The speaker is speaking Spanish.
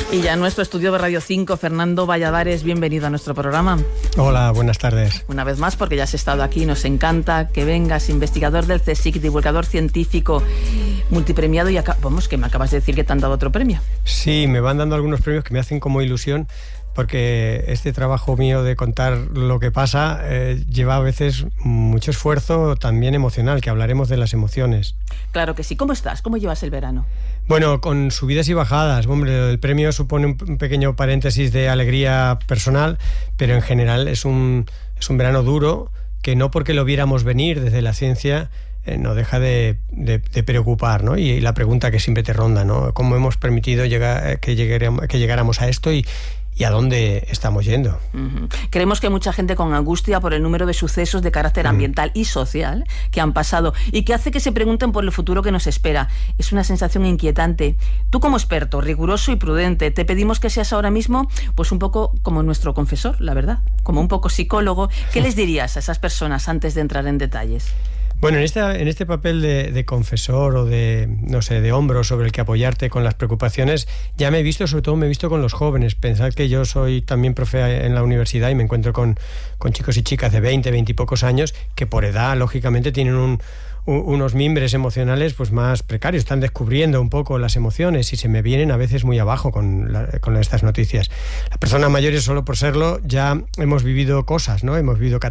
Y ya en nuestro estudio de Radio 5, Fernando Valladares, bienvenido a nuestro programa. Hola, buenas tardes. Una vez más, porque ya has estado aquí, nos encanta que vengas, investigador del CSIC, divulgador científico, multipremiado, y vamos, que me acabas de decir que te han dado otro premio. Sí, me van dando algunos premios que me hacen como ilusión, porque este trabajo mío de contar lo que pasa lleva a veces mucho esfuerzo también emocional, que hablaremos de las emociones. Claro que sí. ¿Cómo estás? ¿Cómo llevas el verano? Bueno, con subidas y bajadas. Hombre, el premio supone un pequeño paréntesis de alegría personal, pero en general es un verano duro, que no porque lo viéramos venir desde la ciencia no deja de preocupar, ¿no? Y la pregunta que siempre te ronda, ¿no? ¿Cómo hemos permitido que llegáramos a esto y a dónde estamos yendo? Creemos que hay mucha gente con angustia por el número de sucesos de carácter ambiental y social que han pasado y que hace que se pregunten por el futuro que nos espera. Es una sensación inquietante. Tú, como experto, riguroso y prudente, te pedimos que seas ahora mismo pues un poco como nuestro confesor, la verdad, como un poco psicólogo. ¿Qué les dirías a esas personas antes de entrar en detalles? Bueno, en este papel de confesor o de hombro sobre el que apoyarte con las preocupaciones, ya me he visto, sobre todo me he visto con los jóvenes. Pensad que yo soy también profe en la universidad y me encuentro con chicos y chicas de 20 y pocos años que por edad, lógicamente, tienen unos mimbres emocionales pues más precarios, están descubriendo un poco las emociones y se me vienen a veces muy abajo con estas noticias. Las personas mayores, solo por serlo, ya hemos vivido cosas, ¿no? Hemos vivido